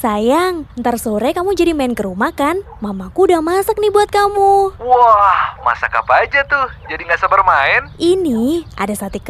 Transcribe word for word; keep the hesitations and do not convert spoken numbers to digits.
Sayang, ntar sore kamu jadi main ke rumah kan? Mamaku udah masak nih buat kamu. Wah, masak apa aja tuh? Jadi nggak sabar main. Ini ada sate